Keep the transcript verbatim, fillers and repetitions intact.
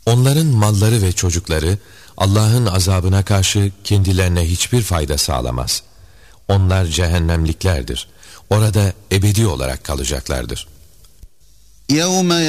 Onların malları ve çocukları Allah'ın azabına karşı kendilerine hiçbir fayda sağlamaz. Onlar cehennemliklerdir. Orada ebedi olarak kalacaklardır. يَوْمَ